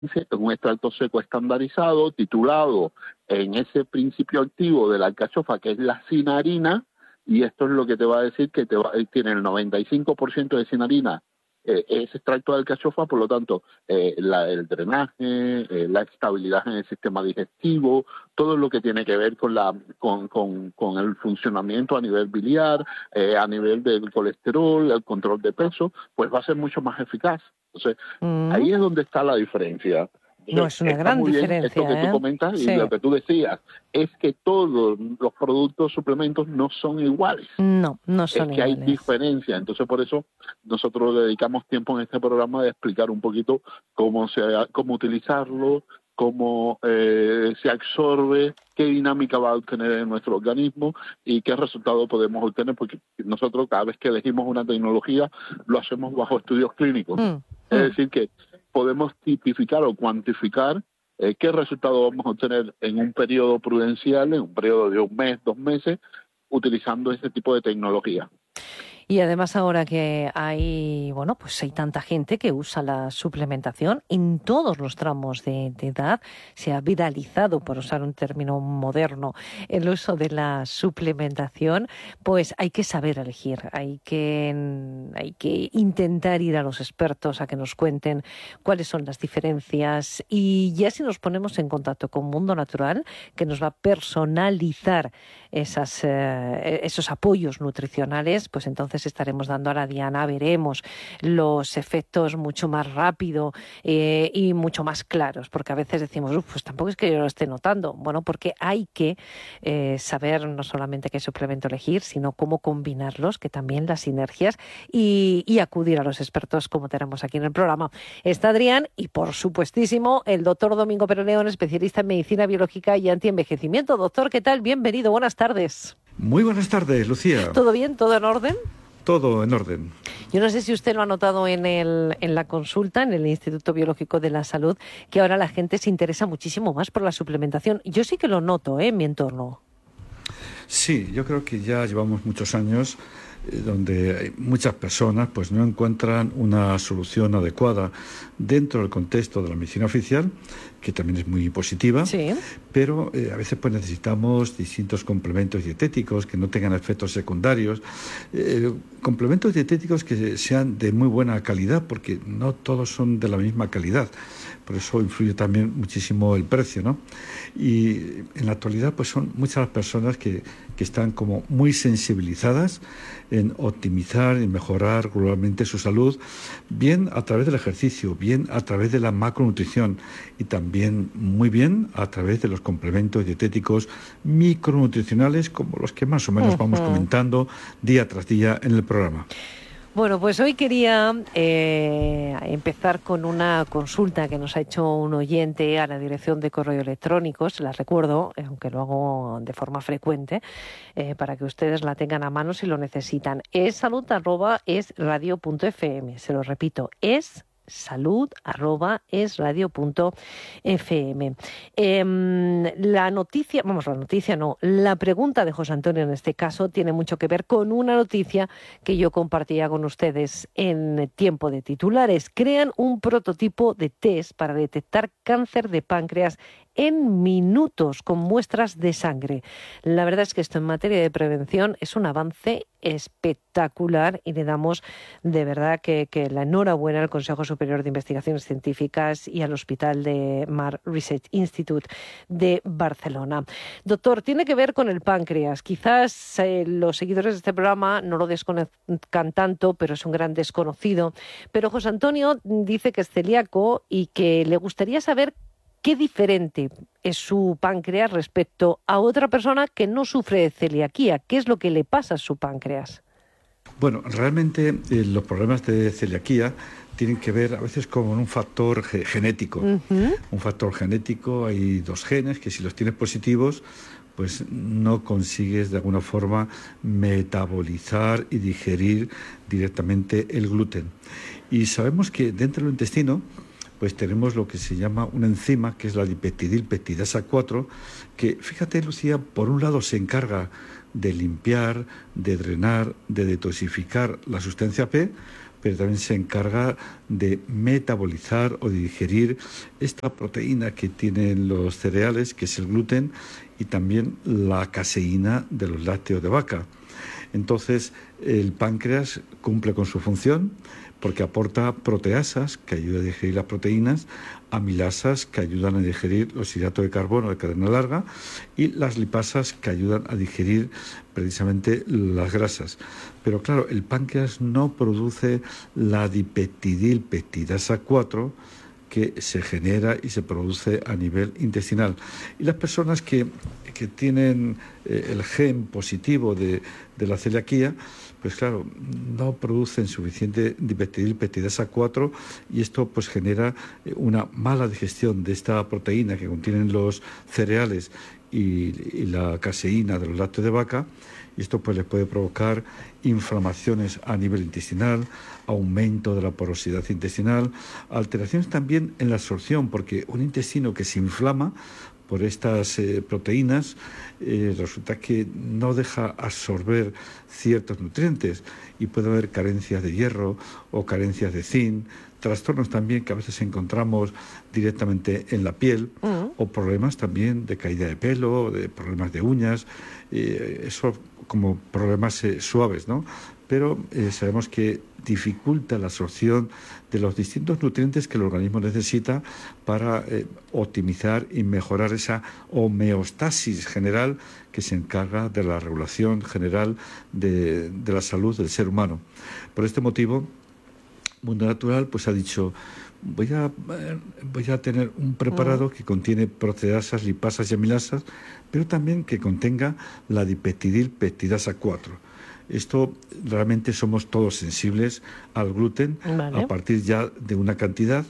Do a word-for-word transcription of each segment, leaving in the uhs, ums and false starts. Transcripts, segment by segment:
un extracto seco estandarizado, titulado en ese principio activo de la alcachofa, que es la cinarina, y esto es lo que te va a decir que te va, tiene el noventa y cinco por ciento de cinarina, eh, ese extracto de alcachofa, por lo tanto, eh, la, el drenaje, eh, la estabilidad en el sistema digestivo, todo lo que tiene que ver con la con, con, con el funcionamiento a nivel biliar, eh, a nivel del colesterol, el control de peso, pues va a ser mucho más eficaz. Entonces, mm. ahí es donde está la diferencia. Entonces, no es una está gran muy bien diferencia, esto que ¿eh? tú comentas y sí. lo que tú decías es que todos los productos, suplementos no son iguales. No, no son es que iguales. hay diferencia. Entonces, por eso nosotros dedicamos tiempo en este programa de explicar un poquito cómo se, cómo utilizarlo, cómo eh, se absorbe, qué dinámica va a obtener en nuestro organismo y qué resultado podemos obtener, porque nosotros cada vez que elegimos una tecnología lo hacemos bajo estudios clínicos. Mm, es mm. decir, que podemos tipificar o cuantificar eh, qué resultado vamos a obtener en un periodo prudencial, en un periodo de un mes, dos meses, utilizando ese tipo de tecnología. Y además ahora que hay, bueno, pues hay tanta gente que usa la suplementación en todos los tramos de, de edad, se ha viralizado, por usar un término moderno, el uso de la suplementación, pues hay que saber elegir, hay que, hay que intentar ir a los expertos a que nos cuenten cuáles son las diferencias y ya si nos ponemos en contacto con Mundo Natural, que nos va a personalizar esas, eh, esos apoyos nutricionales, pues entonces estaremos dando a la diana, veremos los efectos mucho más rápido eh, y mucho más claros, porque a veces decimos, Uf, pues tampoco es que yo lo esté notando, bueno, porque hay que eh, saber no solamente qué suplemento elegir, sino cómo combinarlos, que también las sinergias y, y acudir a los expertos como tenemos aquí en el programa. Está Adrián y por supuestísimo el doctor Domingo Pérez León, especialista en medicina biológica y antienvejecimiento. Doctor, ¿qué tal? Bienvenido, buenas tardes. Muy buenas tardes, Lucía. ¿Todo bien? ¿Todo en orden? Todo en orden. Yo no sé si usted lo ha notado en, el, en la consulta, en el Instituto Biológico de la Salud, que ahora la gente se interesa muchísimo más por la suplementación. Yo sí que lo noto, ¿eh? En mi entorno. Sí, yo creo que ya llevamos muchos años eh, donde muchas personas pues no encuentran una solución adecuada dentro del contexto de la medicina oficial, que también es muy positiva, sí. pero eh, a veces pues necesitamos distintos complementos dietéticos que no tengan efectos secundarios, eh, complementos dietéticos que sean de muy buena calidad, porque no todos son de la misma calidad. Por eso influye también muchísimo el precio, ¿no? Y en la actualidad pues son muchas las personas que, que están como muy sensibilizadas en optimizar y mejorar globalmente su salud, bien a través del ejercicio, bien a través de la macronutrición y también muy bien a través de los complementos dietéticos micronutricionales, como los que más o menos uh-huh. vamos comentando día tras día en el programa. Bueno, pues hoy quería eh, empezar con una consulta que nos ha hecho un oyente a la dirección de correo electrónico, se la recuerdo, aunque lo hago de forma frecuente, eh, para que ustedes la tengan a mano si lo necesitan. Es salud arroba es radio punto f m, se lo repito, es salud arroba es radio punto f m. Eh, la noticia, vamos, la noticia no, la pregunta de José Antonio en este caso tiene mucho que ver con una noticia que yo compartía con ustedes en tiempo de titulares. Crean un prototipo de test para detectar cáncer de páncreas en minutos con muestras de sangre. La verdad es que esto en materia de prevención es un avance espectacular y le damos de verdad que, que la enhorabuena al Consejo Superior de Investigaciones Científicas y al Hospital de Mar Research Institute de Barcelona. Doctor, tiene que ver con el páncreas. Quizás eh, los seguidores de este programa no lo desconozcan tanto, pero es un gran desconocido. Pero José Antonio dice que es celíaco y que le gustaría saber ¿qué diferente es su páncreas respecto a otra persona que no sufre de celiaquía? ¿Qué es lo que le pasa a su páncreas? Bueno, realmente eh, los problemas de celiaquía tienen que ver a veces con un factor ge- genético. Uh-huh. Un factor genético, hay dos genes que si los tienes positivos, pues no consigues de alguna forma metabolizar y digerir directamente el gluten. Y sabemos que dentro del intestino pues tenemos lo que se llama una enzima, que es la dipeptidilpeptidasa cuatro, que, fíjate, Lucía, por un lado se encarga de limpiar, de drenar, de detoxificar la sustancia P, pero también se encarga de metabolizar o de digerir esta proteína que tienen los cereales, que es el gluten, y también la caseína de los lácteos de vaca. Entonces, el páncreas cumple con su función porque aporta proteasas, que ayudan a digerir las proteínas, amilasas, que ayudan a digerir los hidratos de carbono de cadena larga, y las lipasas, que ayudan a digerir precisamente las grasas. Pero claro, el páncreas no produce la dipeptidilpeptidasa cuatro, que se genera y se produce a nivel intestinal. Y las personas que, que tienen eh, el gen positivo de, de la celiaquía, pues claro, no producen suficiente dipeptidilpeptidasa cuatro, y esto pues genera una mala digestión de esta proteína que contienen los cereales y, y la caseína de los lácteos de vaca, y esto pues les puede provocar inflamaciones a nivel intestinal, aumento de la porosidad intestinal, alteraciones también en la absorción, porque un intestino que se inflama por estas eh, proteínas, eh, resulta que no deja absorber ciertos nutrientes y puede haber carencias de hierro o carencias de zinc, trastornos también que a veces encontramos directamente en la piel, uh-huh. o problemas también de caída de pelo, de problemas de uñas, eh, eso como problemas eh, suaves, ¿no? Pero eh, sabemos que dificulta la absorción de los distintos nutrientes que el organismo necesita para eh, optimizar y mejorar esa homeostasis general que se encarga de la regulación general de, de la salud del ser humano. Por este motivo, Mundo Natural pues ha dicho: voy a, voy a tener un preparado que contiene proteasas, lipasas y amilasas, pero también que contenga la dipeptidilpeptidasa cuatro. Esto realmente somos todos sensibles al gluten, vale, a partir ya de una cantidad,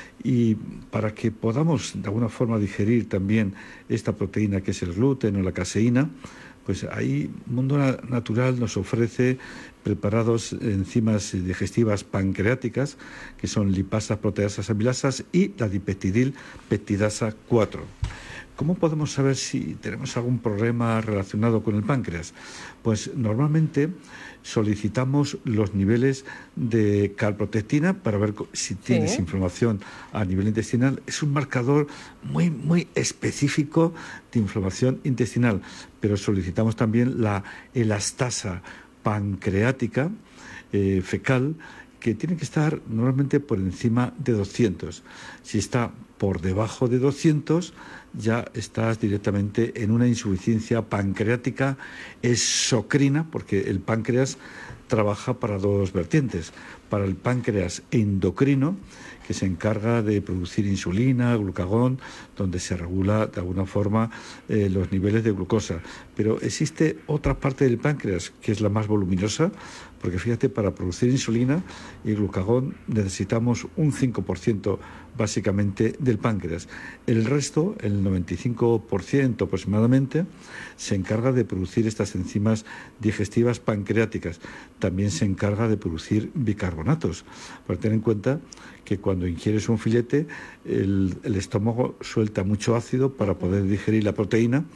y para que podamos de alguna forma digerir también esta proteína que es el gluten o la caseína, pues ahí Mundo Natural nos ofrece preparados enzimas digestivas pancreáticas, que son lipasas, proteasas, amilasas y la dipeptidilpeptidasa cuatro. ¿Cómo podemos saber si tenemos algún problema relacionado con el páncreas? Pues normalmente solicitamos los niveles de calprotectina para ver si tienes sí. inflamación a nivel intestinal. Es un marcador muy, muy específico de inflamación intestinal, pero solicitamos también la elastasa pancreática eh, fecal, que tiene que estar normalmente por encima de doscientos. Si está por debajo de doscientos, ya estás directamente en una insuficiencia pancreática exocrina, porque el páncreas trabaja para dos vertientes: para el páncreas endocrino, que se encarga de producir insulina, glucagón, donde se regula de alguna forma eh, los niveles de glucosa. Pero existe otra parte del páncreas, que es la más voluminosa, porque fíjate, para producir insulina y glucagón necesitamos un cinco por ciento básicamente del páncreas. El resto, el noventa y cinco por ciento aproximadamente, se encarga de producir estas enzimas digestivas pancreáticas. También se encarga de producir bicarbonatos. Para tener en cuenta que cuando ingieres un filete, el, el estómago suelta mucho ácido para poder digerir la proteína,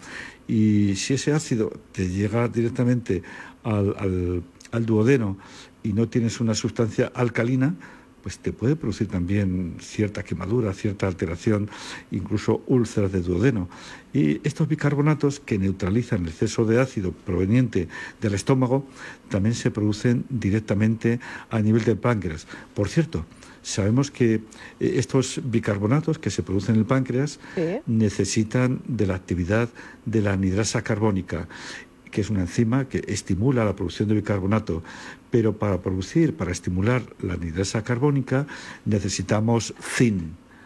y si ese ácido te llega directamente al, al, al duodeno y no tienes una sustancia alcalina, pues te puede producir también cierta quemadura, cierta alteración, incluso úlceras de duodeno. Y estos bicarbonatos, que neutralizan el exceso de ácido proveniente del estómago, también se producen directamente a nivel del páncreas. Por cierto, sabemos que estos bicarbonatos que se producen en el páncreas ¿sí? necesitan de la actividad de la anhidrasa carbónica, que es una enzima que estimula la producción de bicarbonato, pero para producir, para estimular la anhidrasa carbónica necesitamos zinc.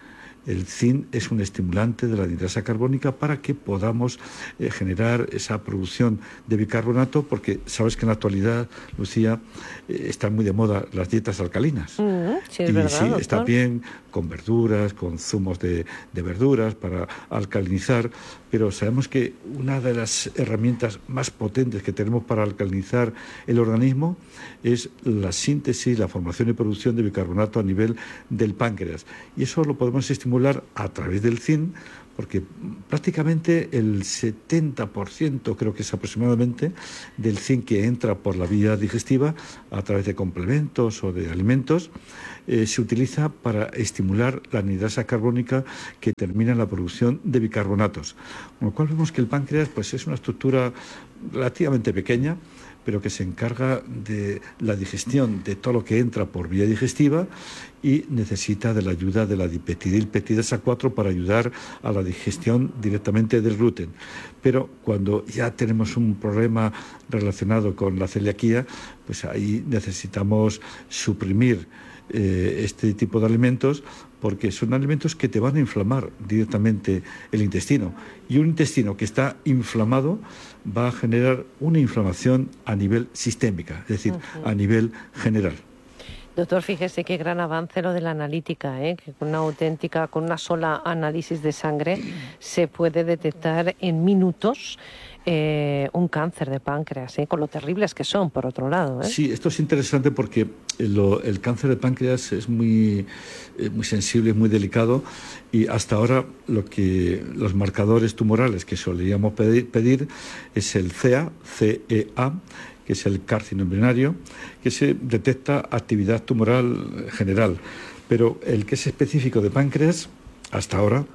El zinc es un estimulante de la anhidrasa carbónica para que podamos eh, generar esa producción de bicarbonato, porque sabes que en la actualidad, Lucía, eh, están muy de moda las dietas alcalinas. Mm, sí, es y verdad, sí, doctor. Está bien con verduras, con zumos de, de verduras para alcalinizar, pero sabemos que una de las herramientas más potentes que tenemos para alcalinizar el organismo es la síntesis, la formación y producción de bicarbonato a nivel del páncreas. Y eso lo podemos estimular a través del zinc, porque prácticamente el setenta por ciento, creo que es aproximadamente, del zinc que entra por la vía digestiva a través de complementos o de alimentos, eh, se utiliza para estimular la anhidrasa carbónica que termina en la producción de bicarbonatos. Con lo cual vemos que el páncreas pues, es una estructura relativamente pequeña, pero que se encarga de la digestión de todo lo que entra por vía digestiva y necesita de la ayuda de la dipeptidilpeptidasa cuatro para ayudar a la digestión directamente del gluten. Pero cuando ya tenemos un problema relacionado con la celiaquía, pues ahí necesitamos suprimir eh, este tipo de alimentos, porque son alimentos que te van a inflamar directamente el intestino. Y un intestino que está inflamado va a generar una inflamación a nivel sistémica, es decir, uh-huh. a nivel general. Doctor, fíjese qué gran avance lo de la analítica, ¿eh? Que con una auténtica, con una sola análisis de sangre se puede detectar en minutos eh, un cáncer de páncreas, ¿eh? Con lo terribles que son, por otro lado, ¿eh? Sí, esto es interesante porque lo, el cáncer de páncreas es muy, eh, muy sensible, muy delicado, y hasta ahora lo que los marcadores tumorales que solíamos pedir, pedir es el C E A, C E A, que es el carcinoma embrionario, que se detecta actividad tumoral general. Pero el que es específico de páncreas, hasta ahora,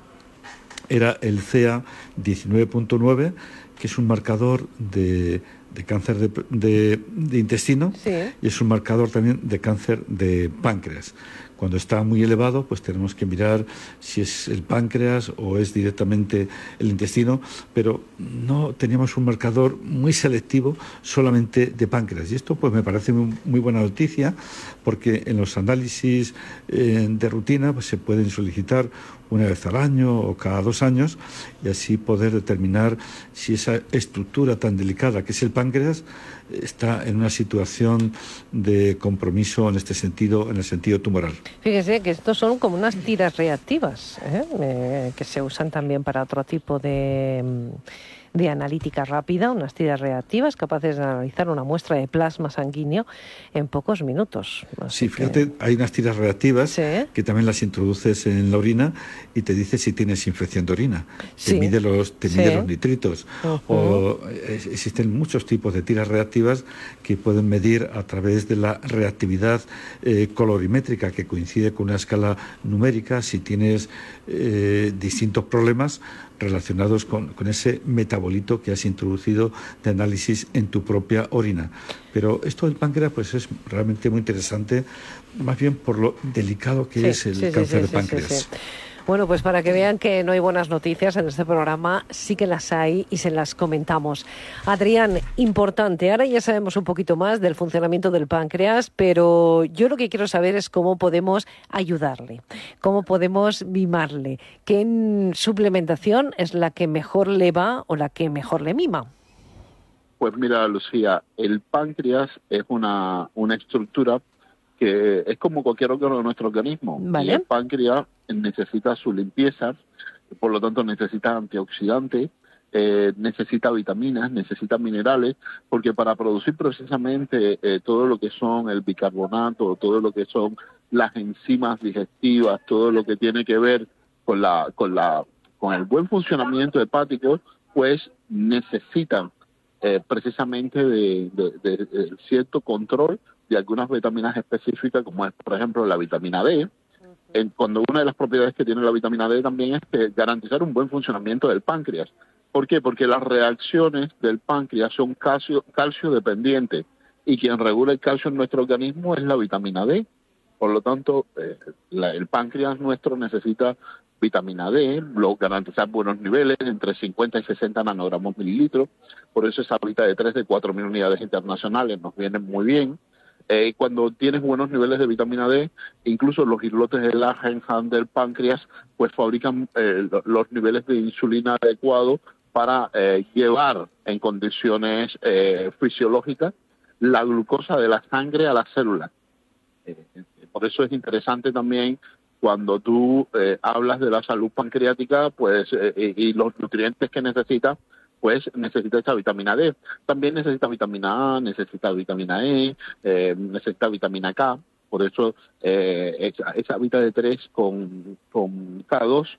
era el C E A diecinueve punto nueve, que es un marcador de, de cáncer de, de, de intestino, sí. Y es un marcador también de cáncer de páncreas. Cuando está muy elevado, pues tenemos que mirar si es el páncreas o es directamente el intestino, pero no teníamos un marcador muy selectivo solamente de páncreas. Y esto pues me parece muy, muy buena noticia, porque en los análisis eh, de rutina pues, se pueden solicitar una vez al año o cada dos años, y así poder determinar si esa estructura tan delicada que es el páncreas está en una situación de compromiso en este sentido, en el sentido tumoral. Fíjese que estos son como unas tiras reactivas, ¿eh? Eh, que se usan también para otro tipo de, de analítica rápida, unas tiras reactivas capaces de analizar una muestra de plasma sanguíneo en pocos minutos. Así sí, fíjate, que... hay unas tiras reactivas, ¿sí?, que también las introduces en la orina y te dice si tienes infección de orina. Sí. Te mide los, te mide sí. los nitritos. Uh-huh. O existen muchos tipos de tiras reactivas que pueden medir a través de la reactividad eh, colorimétrica, que coincide con una escala numérica, si tienes eh, distintos problemas relacionados con, con ese metabolito que has introducido de análisis en tu propia orina. Pero esto del páncreas pues es realmente muy interesante, más bien por lo delicado que sí, es el sí, cáncer sí, de sí, páncreas. Sí, sí. Bueno, pues para que vean que no hay buenas noticias en este programa, sí que las hay y se las comentamos. Adrián, importante, ahora ya sabemos un poquito más del funcionamiento del páncreas, pero yo lo que quiero saber es cómo podemos ayudarle, cómo podemos mimarle, qué suplementación es la que mejor le va o la que mejor le mima. Pues mira, Lucía, el páncreas es una, una estructura que es como cualquier órgano de nuestro organismo. ¿Vale? Y el páncreas necesita su limpieza, por lo tanto necesita antioxidantes, eh, necesita vitaminas, necesita minerales, porque para producir precisamente eh, todo lo que son el bicarbonato, todo lo que son las enzimas digestivas, todo lo que tiene que ver con la con la con el buen funcionamiento hepático, pues necesitan eh, precisamente de, de, de, de cierto control de algunas vitaminas específicas, como es, por ejemplo, la vitamina D. En, cuando una de las propiedades que tiene la vitamina D también es que garantizar un buen funcionamiento del páncreas. ¿Por qué? Porque las reacciones del páncreas son calcio, calcio dependientes, y quien regula el calcio en nuestro organismo es la vitamina D. Por lo tanto, eh, la, el páncreas nuestro necesita vitamina D, lo, garantizar buenos niveles, entre cincuenta y sesenta nanogramos mililitros. Por eso esa ahorita de tres de cuatro mil unidades internacionales nos vienen muy bien. Eh, cuando tienes buenos niveles de vitamina D, incluso los islotes de Langerhans del páncreas pues fabrican eh, los niveles de insulina adecuados para eh, llevar en condiciones eh, fisiológicas la glucosa de la sangre a las células. Eh, por eso es interesante también cuando tú eh, hablas de la salud pancreática, pues eh, y los nutrientes que necesita, pues necesita esta vitamina D. También necesita vitamina A, necesita vitamina E, eh, necesita vitamina K. Por eso eh, esa, esa vitamina D tres con, con K dos,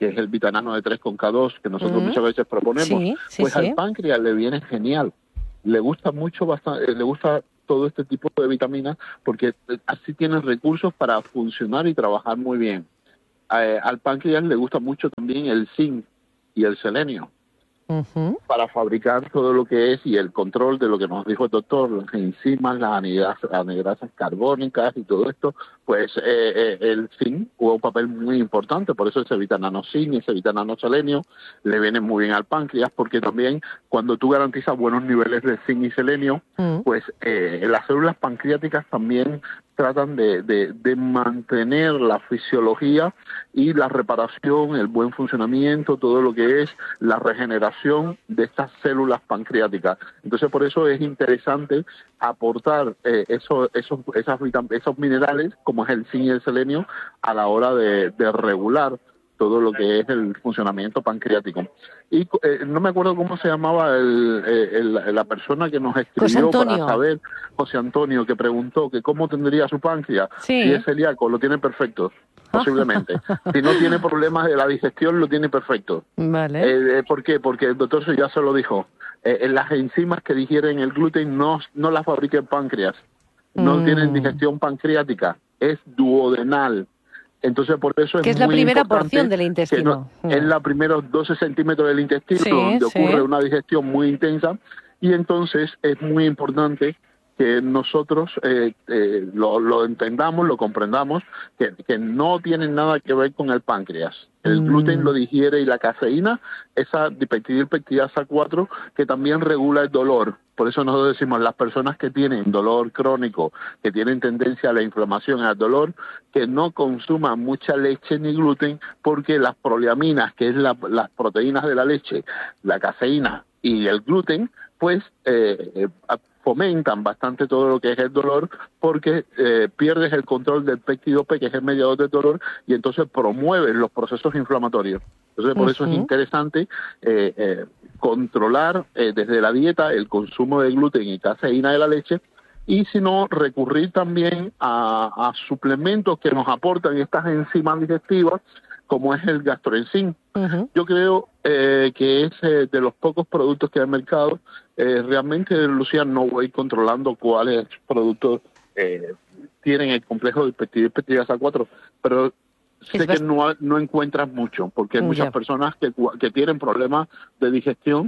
que es el vitanano de tres con K dos, que nosotros Mm. muchas veces proponemos, Sí, sí, pues sí. al páncreas le viene genial. Le gusta mucho, bastante, le gusta todo este tipo de vitaminas porque así tienen recursos para funcionar y trabajar muy bien. Eh, al páncreas le gusta mucho también el zinc y el selenio Ujú. para fabricar todo lo que es y el control de lo que nos dijo el doctor, las enzimas, las anigrasas, anigrasas carbónicas y todo esto, pues eh, eh, el zinc juega un papel muy importante, por eso ese vitanano zinc y ese vitanano selenio le vienen muy bien al páncreas, porque también cuando tú garantizas buenos niveles de zinc y selenio, Mm. pues eh, las células pancreáticas también tratan de, de, de mantener la fisiología y la reparación, el buen funcionamiento, todo lo que es la regeneración de estas células pancreáticas. Entonces, por eso es interesante aportar eh, eso, esos, esas vitam- esos minerales, como es el zinc y el selenio, a la hora de, de regular todo lo que es el funcionamiento pancreático. Y eh, no me acuerdo cómo se llamaba el, eh, el, la persona que nos escribió para saber, José Antonio, que preguntó que cómo tendría su páncreas, sí. Si es celíaco, lo tiene perfecto, posiblemente. Si no tiene problemas de la digestión, lo tiene perfecto. Vale. Eh, ¿Por qué? Porque el doctor ya se lo dijo. Eh, las enzimas que digieren el gluten no, no las fabrica el páncreas, no Mm. tienen digestión pancreática, es duodenal. Entonces, por eso es que es la muy primera importante porción del que intestino. no, es la primeros doce centímetros del intestino Sí, donde sí. ocurre una digestión muy intensa, y entonces es muy importante que nosotros eh, eh, lo, lo entendamos, lo comprendamos, que, que no tienen nada que ver con el páncreas. El Mm. gluten lo digiere, y la caseína, esa dipeptidilpectidasa cuatro, que también regula el dolor. Por eso nosotros decimos, las personas que tienen dolor crónico, que tienen tendencia a la inflamación y al dolor, que no consuman mucha leche ni gluten, porque las proleaminas, que es la, las proteínas de la leche, la caseína y el gluten, pues eh, eh, fomentan bastante todo lo que es el dolor, porque eh, pierdes el control del péptido P, que es el mediador del dolor, y entonces promueves los procesos inflamatorios. Entonces, por eso es Ujú. interesante eh, eh, controlar eh, desde la dieta el consumo de gluten y caseína de la leche, y si no, recurrir también a, a suplementos que nos aportan estas enzimas digestivas, como es el gastroenzim. Ujú. Yo creo eh, que es eh, de los pocos productos que hay en el mercado. Eh, realmente, Lucía, no voy controlando cuáles productos eh, tienen el complejo de peptidasa cuatro, pero sé Es que bast- no, no encuentras mucho, porque hay muchas Ya. personas que, que tienen problemas de digestión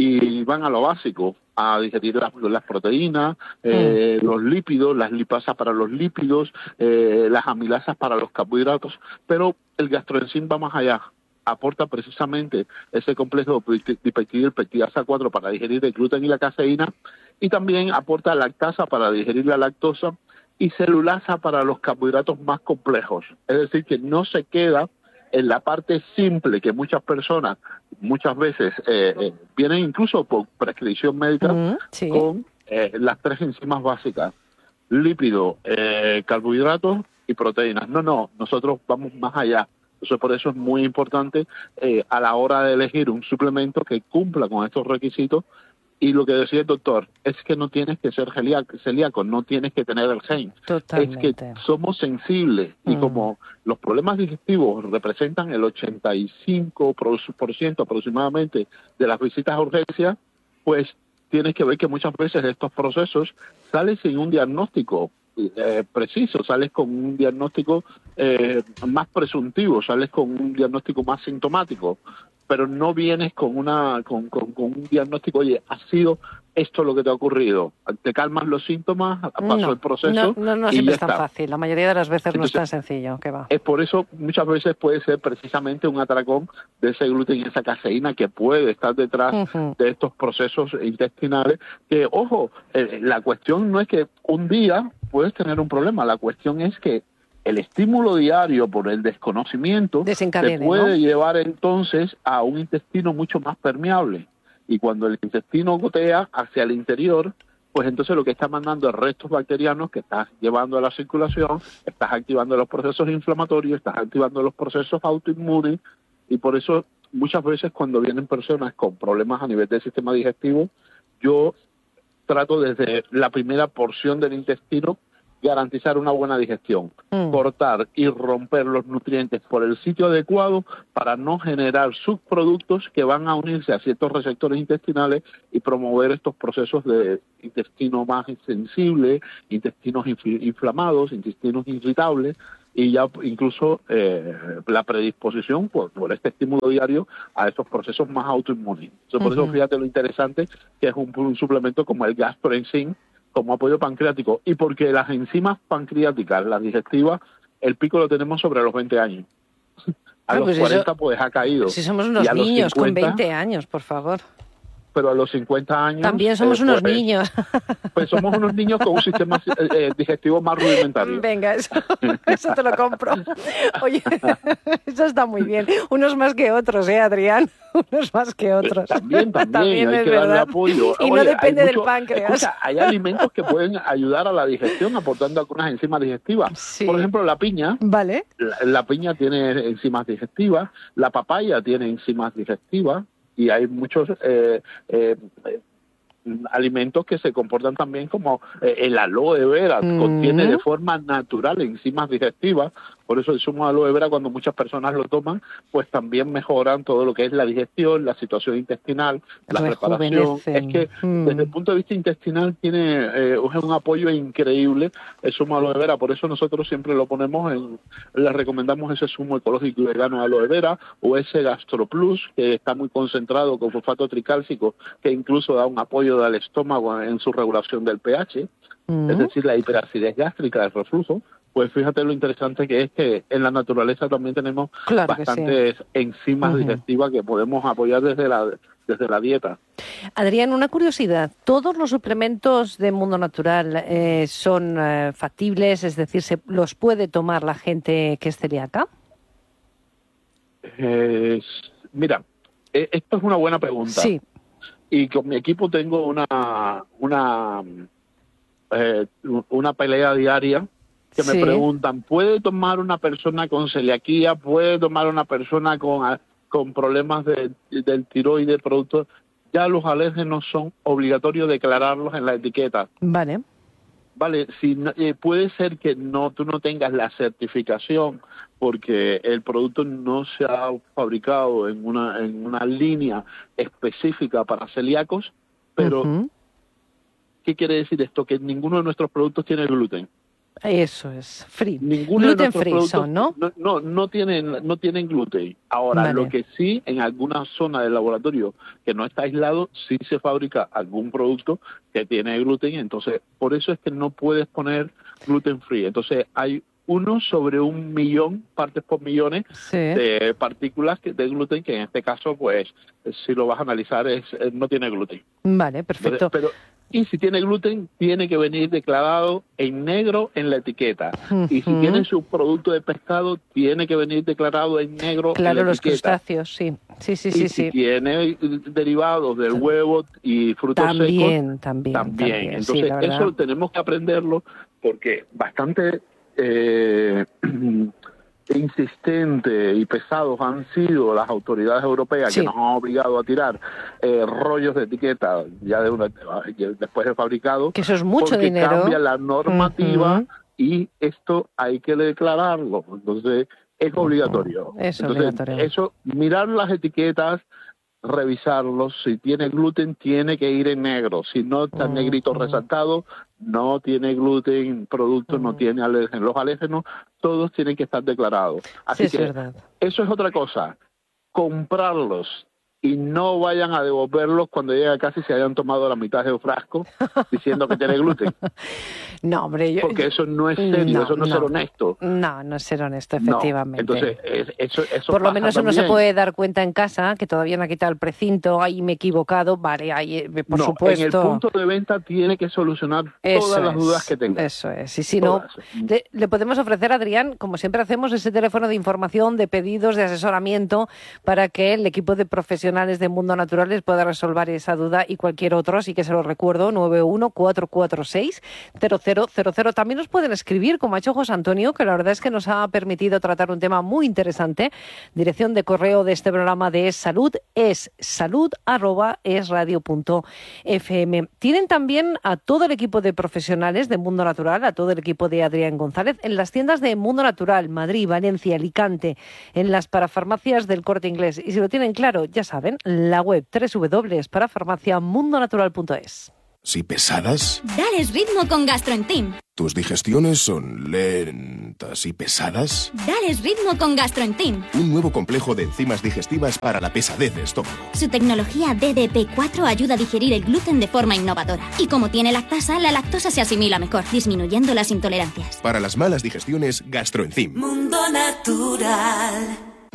y van a lo básico, a digerir las, las proteínas, eh, los lípidos, las lipasas para los lípidos, eh, las amilasas para los carbohidratos, pero el gastroenzim va más allá. Aporta precisamente ese complejo de dipeptidilpectidasa cuatro para digerir el gluten y la caseína, y también aporta lactasa para digerir la lactosa y celulasa para los carbohidratos más complejos. Es decir, que no se queda en la parte simple que muchas personas, muchas veces, eh, eh, vienen incluso por prescripción médica, Mm, sí. con eh, las tres enzimas básicas: lípido, eh, carbohidratos y proteínas. No, no, nosotros vamos más allá. Entonces, por eso es muy importante eh, a la hora de elegir un suplemento que cumpla con estos requisitos. Y lo que decía el doctor es que no tienes que ser celíaco, celíaco, no tienes que tener el gen. Totalmente. Es que somos sensibles, y Mm. como los problemas digestivos representan el ochenta y cinco por ciento aproximadamente de las visitas a urgencia, pues tienes que ver que muchas veces de estos procesos sales sin un diagnóstico eh, preciso, sales con un diagnóstico eh, más presuntivo, sales con un diagnóstico más sintomático, pero no vienes con una con, con, con un diagnóstico, oye, ha sido esto lo que te ha ocurrido. Te calmas los síntomas, pasó No, el proceso no, no, no y siempre ya es tan está. fácil. La mayoría de las veces no es Entonces, tan sencillo. ¿Qué va? Es por eso, muchas veces puede ser precisamente un atracón de ese gluten y esa caseína que puede estar detrás Ujú. de estos procesos intestinales. Que, ojo, eh, la cuestión no es que un día puedes tener un problema, la cuestión es que el estímulo diario por el desconocimiento te Desencadene, puede ¿no? llevar entonces a un intestino mucho más permeable. Y cuando el intestino gotea hacia el interior, pues entonces lo que está mandando es restos bacterianos que estás llevando a la circulación, estás activando los procesos inflamatorios, estás activando los procesos autoinmunes, y por eso muchas veces cuando vienen personas con problemas a nivel del sistema digestivo, yo trato desde la primera porción del intestino garantizar una buena digestión, mm. cortar y romper los nutrientes por el sitio adecuado para no generar subproductos que van a unirse a ciertos receptores intestinales y promover estos procesos de intestino más sensible, intestinos inflamados, intestinos irritables, y ya incluso eh, la predisposición por, por este estímulo diario a esos procesos más autoinmunes. Entonces, por uh-huh. eso fíjate lo interesante que es un, un suplemento como el gastroenzim, como apoyo pancreático, y porque las enzimas pancreáticas, las digestivas, el pico lo tenemos sobre los veinte años. A ah, los pues cuarenta eso, pues ha caído. Si somos unos niños cincuenta, con veinte años, por favor. Pero a los cincuenta años... También somos eh, unos pues, niños. Pues somos unos niños con un sistema eh, digestivo más rudimentario. Venga, eso, eso te lo compro. Oye, eso está muy bien. Unos más que otros, ¿eh, Adrián? Unos más que otros. También, también, también hay es que verdad. darle apoyo. Y Oye, no depende mucho, del páncreas. Escucha, hay alimentos que pueden ayudar a la digestión aportando algunas enzimas digestivas. Sí. Por ejemplo, la piña. Vale. La, la piña tiene enzimas digestivas, la papaya tiene enzimas digestivas, y hay muchos eh, eh, eh, alimentos que se comportan también como eh, el aloe vera, mm. contiene de forma natural enzimas digestivas. Por eso el zumo de aloe vera, cuando muchas personas lo toman, pues también mejoran todo lo que es la digestión, la situación intestinal, la preparación. Es que mm. desde el punto de vista intestinal tiene eh, un apoyo increíble el zumo de aloe vera. Por eso nosotros siempre lo ponemos, en, le recomendamos ese zumo ecológico y vegano de aloe vera o ese GastroPlus, que está muy concentrado con fosfato tricálcico, que incluso da un apoyo al estómago en su regulación del pH, mm. es decir, la hiperacidez gástrica, el reflujo. Pues fíjate lo interesante que es que en la naturaleza también tenemos claro bastantes sí. enzimas uh-huh. digestivas que podemos apoyar desde la desde la dieta. Adrián, una curiosidad. ¿Todos los suplementos de Mundo Natural eh, son eh, factibles? Es decir, ¿se los puede tomar la gente que es celíaca? Eh, mira, eh, esto es una buena pregunta. Sí. Y con mi equipo tengo una una eh, una pelea diaria que me sí. preguntan, ¿puede tomar una persona con celiaquía? ¿Puede tomar una persona con, con problemas de, del tiroides, productos? Ya los alérgenos son obligatorios declararlos en la etiqueta. Vale. Vale, si no, eh, puede ser que no tú no tengas la certificación porque el producto no se ha fabricado en una en una línea específica para celíacos, pero uh-huh. ¿qué quiere decir esto? Que ninguno de nuestros productos tiene gluten. Eso es, free. Ninguno gluten de free son, ¿no? No, no, no tienen, no tienen gluten. Ahora, vale. lo que sí, en alguna zona del laboratorio que no está aislado, sí se fabrica algún producto que tiene gluten, entonces, por eso es que no puedes poner gluten free. Entonces, hay uno sobre un millón, partes por millones, sí. de partículas de gluten, que en este caso, pues, si lo vas a analizar, es no tiene gluten. Vale, perfecto. Entonces, pero, y si tiene gluten, tiene que venir declarado en negro en la etiqueta. Uh-huh. Y si tiene su producto de pescado, tiene que venir declarado en negro claro, en la los etiqueta. Claro, los crustáceos, sí. Sí, sí, y sí. si sí. tiene derivados del huevo y frutos también, secos, también, también. también. Entonces, sí, eso tenemos que aprenderlo porque bastante... Eh, insistente y pesados han sido las autoridades europeas sí. que nos han obligado a tirar eh, rollos de etiqueta ya de una después de fabricado, que eso es mucho porque dinero, cambia la normativa uh-huh. y esto hay que declararlo, entonces es obligatorio. Es entonces obligatorio. Eso, mirar las etiquetas, revisarlos, si tiene gluten tiene que ir en negro, si no está uh-huh. negrito resaltado, no tiene gluten, producto uh-huh. no tiene alérgenos, los alérgenos todos tienen que estar declarados. Así sí, que es verdad. Eso es otra cosa, comprarlos y no vayan a devolverlos cuando lleguen a casa y se hayan tomado la mitad de un frasco diciendo que tiene gluten. No, hombre, yo... Porque eso no es serio, no, eso no, no es ser honesto. No, no es ser honesto, efectivamente. No. Entonces, eso, eso por lo menos uno también. se puede dar cuenta en casa que todavía no ha quitado el precinto, ahí me he equivocado, vale, ahí, por no, supuesto. En el punto de venta tiene que solucionar eso todas es, las dudas que tenga. Eso es, y si todas. no, le, le podemos ofrecer a Adrián, como siempre hacemos, ese teléfono de información, de pedidos, de asesoramiento, para que el equipo de profesionales profesionales de Mundo Natural les pueda resolver esa duda y cualquier otro, así que se lo recuerdo, nueve uno cuatro cuatro seis cero cero cero cero. También nos pueden escribir, como ha hecho José Antonio, que la verdad es que nos ha permitido tratar un tema muy interesante. Dirección de correo de este programa de Es Salud es salud arroba es radio punto f m. Tienen también a todo el equipo de profesionales de Mundo Natural, a todo el equipo de Adrián González, en las tiendas de Mundo Natural, Madrid, Valencia, Alicante, en las parafarmacias del Corte Inglés. Y si lo tienen claro, ya saben, la web doble u doble u doble u punto parafarmacia mundo natural punto es. Si pesadas, dales ritmo con GastroEnzyme. ¿Tus digestiones son lentas y pesadas? Dales ritmo con GastroEnzyme. Un nuevo complejo de enzimas digestivas para la pesadez de estómago. Su tecnología D D P cuatro ayuda a digerir el gluten de forma innovadora. Y como tiene lactasa, la lactosa se asimila mejor, disminuyendo las intolerancias. Para las malas digestiones, GastroEnzyme. Mundo Natural.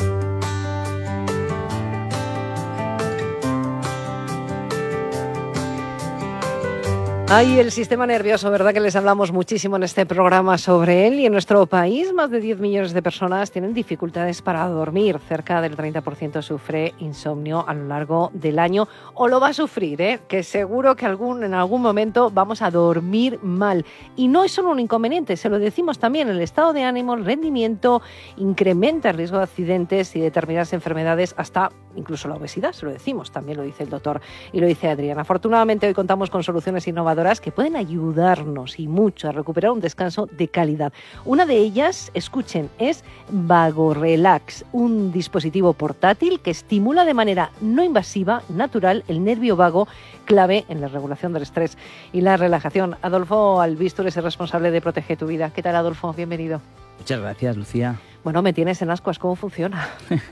Ay, el sistema nervioso, ¿verdad? Que les hablamos muchísimo en este programa sobre él. Y en nuestro país, más de diez millones de personas tienen dificultades para dormir. Cerca del treinta por ciento sufre insomnio a lo largo del año. O lo va a sufrir, ¿eh? Que seguro que algún, en algún momento vamos a dormir mal. Y no es solo un inconveniente, se lo decimos también. El estado de ánimo, el rendimiento, incrementa el riesgo de accidentes y determinadas enfermedades, hasta incluso la obesidad, se lo decimos. También lo dice el doctor y lo dice Adrián. Afortunadamente, hoy contamos con soluciones innovadoras que pueden ayudarnos y mucho a recuperar un descanso de calidad. Una de ellas, escuchen, es VagoRelax, un dispositivo portátil que estimula de manera no invasiva, natural, el nervio vago, clave en la regulación del estrés y la relajación. Adolfo Albistur es el responsable de Protege tu Vida. ¿Qué tal, Adolfo? Bienvenido. Muchas gracias, Lucía. Bueno, me tienes en ascuas, ¿cómo funciona?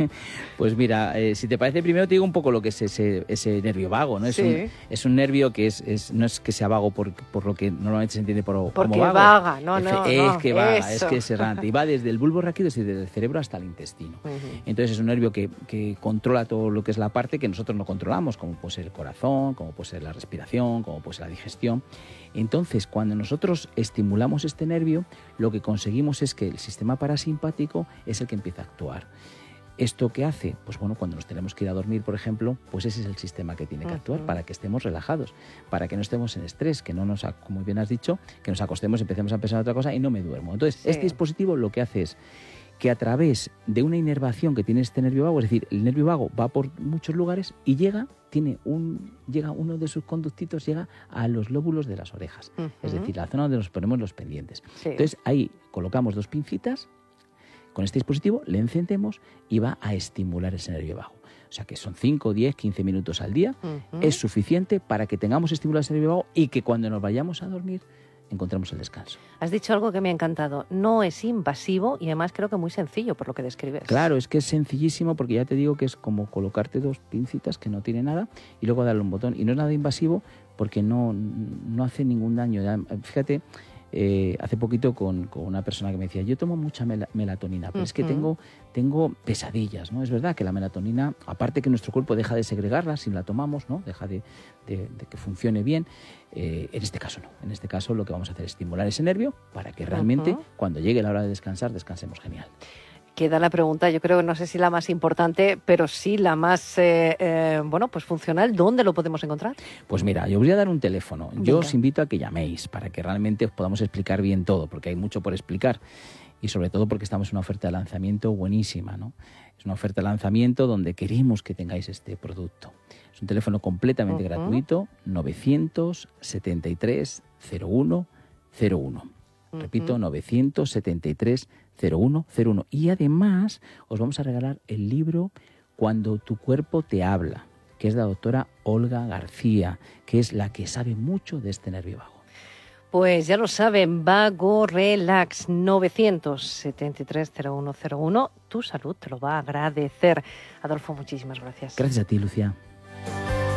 Pues mira, eh, si te parece, primero te digo un poco lo que es ese, ese nervio vago, ¿no? Es, sí. un, es un nervio que es, es no es que sea vago por, por lo que normalmente se entiende por, Porque como vago. vaga, no, es, no, Es no, que vaga, eso. es que es errante. Y va desde el bulbo raquídeo, desde el cerebro hasta el intestino. Uh-huh. Entonces es un nervio que, que controla todo lo que es la parte que nosotros no controlamos, como puede ser el corazón, como puede ser la respiración, como puede ser la digestión. Entonces, cuando nosotros estimulamos este nervio, lo que conseguimos es que el sistema parasimpático es el que empieza a actuar. ¿Esto qué hace? Pues bueno, cuando nos tenemos que ir a dormir, por ejemplo, pues ese es el sistema que tiene que actuar uh-huh. para que estemos relajados, para que no estemos en estrés, que no nos, como bien has dicho, que nos acostemos, empecemos a pensar en otra cosa y no me duermo. Entonces, sí. este dispositivo lo que hace es que a través de una inervación que tiene este nervio vago, es decir, el nervio vago va por muchos lugares y llega, tiene un, llega uno de sus conductitos, llega a los lóbulos de las orejas, uh-huh. es decir, la zona donde nos ponemos los pendientes. Sí. Entonces ahí colocamos dos pincitas, con este dispositivo le encendemos y va a estimular ese nervio vago. O sea que son cinco, diez, quince minutos al día, uh-huh. es suficiente para que tengamos estimulado ese nervio vago y que cuando nos vayamos a dormir encontremos el descanso. Has dicho algo que me ha encantado. No es invasivo y además creo que muy sencillo por lo que describes. Claro, es que es sencillísimo porque ya te digo que es como colocarte dos pincitas que no tiene nada y luego darle un botón. Y no es nada invasivo porque no, no hace ningún daño. Fíjate, eh, hace poquito con, con una persona que me decía, yo tomo mucha mel- melatonina, pero uh-huh. es que tengo, tengo pesadillas, ¿no? Es verdad que la melatonina, aparte que nuestro cuerpo deja de segregarla si la tomamos, ¿no? Deja de, de, de que funcione bien. Eh, en este caso no. En este caso lo que vamos a hacer es estimular ese nervio para que realmente uh-huh. cuando llegue la hora de descansar, descansemos genial. Queda la pregunta, yo creo que no sé si la más importante, pero sí la más eh, eh, bueno, pues funcional. ¿Dónde lo podemos encontrar? Pues mira, yo os voy a dar un teléfono. Venga. Yo os invito a que llaméis para que realmente os podamos explicar bien todo, porque hay mucho por explicar y sobre todo porque estamos en una oferta de lanzamiento buenísima, ¿no? Es una oferta de lanzamiento donde queremos que tengáis este producto. Es un teléfono completamente uh-huh. gratuito, novecientos setenta y tres cero uno cero uno. Uh-huh. Repito, novecientos setenta y tres cero uno cero uno. Y además os vamos a regalar el libro Cuando tu cuerpo te habla, que es de la doctora Olga García, que es la que sabe mucho de este nervio vago. Pues ya lo saben, VagoRelax, novecientos setenta y tres cero uno cero uno. Tu salud te lo va a agradecer. Adolfo, muchísimas gracias. Gracias a ti, Lucía.